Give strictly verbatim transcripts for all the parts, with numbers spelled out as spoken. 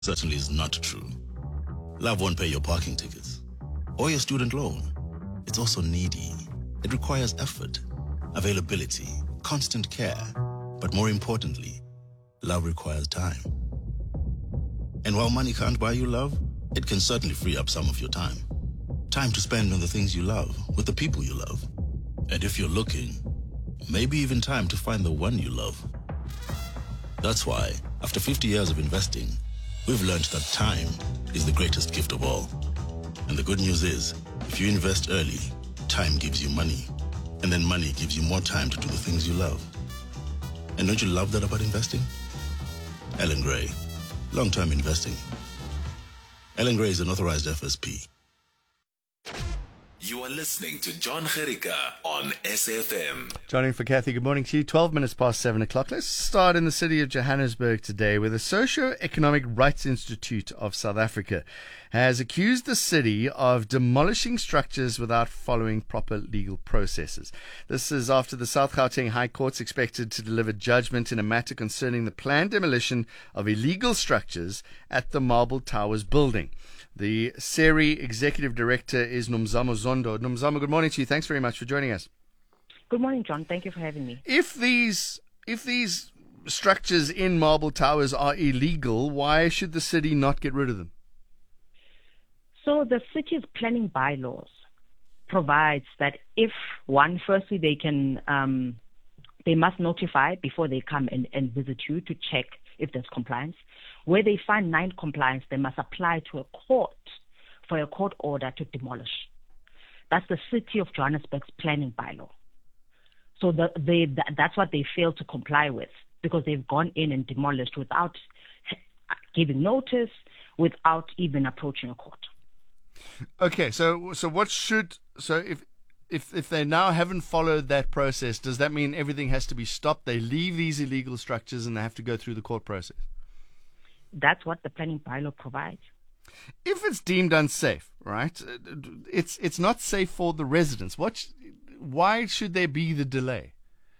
certainly is not true. Love won't pay your parking tickets or your student loan. It's also needy. It requires effort, availability, constant care. But more importantly, love requires time. And while money can't buy you love, it can certainly free up some of your time. Time to spend on the things you love, with the people you love. And if you're looking, maybe even time to find the one you love. That's why, after fifty years of investing, we've learned that time is the greatest gift of all. And the good news is, if you invest early, time gives you money. And then money gives you more time to do the things you love. And don't you love that about investing? Ellen Gray, long-term investing. Ellen Gray is an authorized F S P. You are listening to John Gericka on S F M. Joining for Kathy, good morning to you. twelve minutes past seven o'clock. Let's start in the city of Johannesburg today, where the Socio-Economic Rights Institute of South Africa has accused the city of demolishing structures without following proper legal processes. This is after the South Gauteng High Court's expected to deliver judgment in a matter concerning the planned demolition of illegal structures at the Marble Towers building. The S E R I Executive Director is Nomzamo Zondo. Nomzamo, good morning to you. Thanks very much for joining us. Good morning, John. Thank you for having me. If these if these structures in Marble Towers are illegal, why should the city not get rid of them? So the city's planning bylaws provides that if one, firstly, they can um, they must notify before they come and, and visit you to check if there's compliance. Where they find non-compliance, they must apply to a court for a court order to demolish. That's the City of Johannesburg's planning bylaw. So the, they, that's what they fail to comply with, because they've gone in and demolished without giving notice, without even approaching a court. Okay, so so what should so if if if they now haven't followed that process, does that mean everything has to be stopped? They leave these illegal structures and they have to go through the court process? That's what the planning bylaw provides. If it's deemed unsafe, right? It's it's not safe for the residents. What? Why should there be the delay?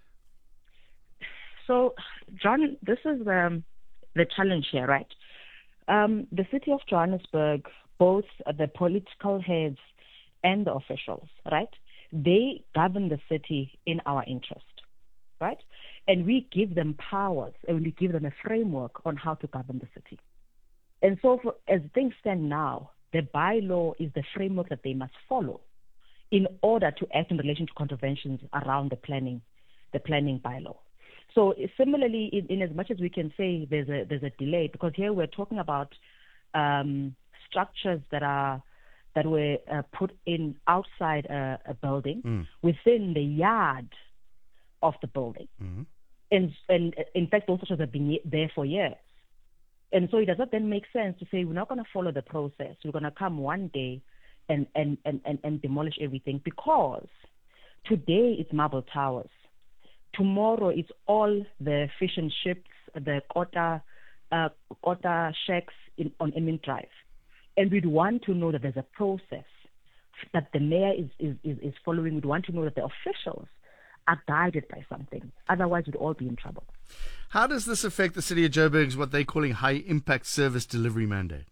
So, John, this is um, the challenge here, right? Um, the City of Johannesburg, both the political heads and the officials, right? They govern the city in our interest, right? And we give them powers and we give them a framework on how to govern the city. And so for, as things stand now, the bylaw is the framework that they must follow in order to act in relation to contraventions around the planning, the planning bylaw. So similarly, in, in as much as we can say there's a there's a delay, because here we're talking about um, structures that are that were uh, put in outside a, a building, mm. within the yard of the building. Mm-hmm. And, and in fact, those structures have been there for years. And so it does not then make sense to say we're not going to follow the process. We're going to come one day and, and, and, and, and demolish everything, because today it's Marble Towers. Tomorrow it's all the fish and chips, the Kota, uh, Kota shacks in, on Emin Drive. And we'd want to know that there's a process that the mayor is, is, is, is following. We'd want to know that the officials are guided by something. Otherwise, we'd all be in trouble. How does this affect the City of Joburg's what they're calling high-impact service delivery mandate?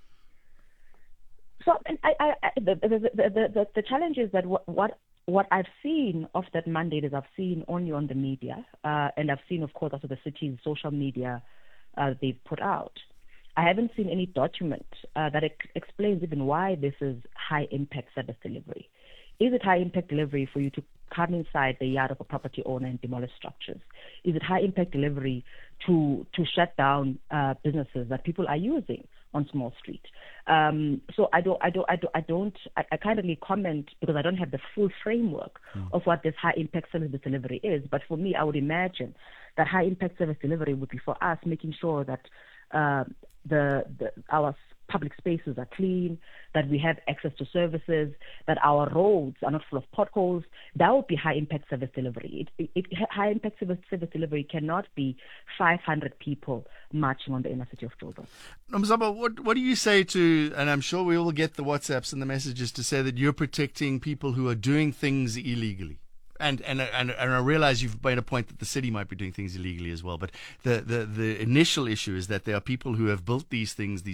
So I, I, I, the, the, the, the, the challenge is that what, what what I've seen of that mandate is I've seen only on the media, uh, and I've seen, of course, also the city's social media uh, they've put out. I haven't seen any document uh, that ex- explains even why this is high-impact service delivery. Is it high-impact delivery for you to come inside the yard of a property owner and demolish structures? Is it high-impact delivery to to shut down uh, businesses that people are using on Small Street? Um, so I don't, I don't, I don't, I don't, I, I can't really comment because I don't have the full framework mm. of what this high-impact service delivery is. But for me, I would imagine that high-impact service delivery would be for us making sure that uh, the, the our public spaces are clean, that we have access to services, that our roads are not full of potholes. That would be high-impact service delivery. It, it, it, high-impact service, service delivery cannot be five hundred people marching on the inner city of Joburg. Nomzamo, what, what do you say to, and I'm sure we will get the WhatsApps and the messages to say that you're protecting people who are doing things illegally? And, and and and I realize you've made a point that the city might be doing things illegally as well. But the, the, the initial issue is that there are people who have built these things, these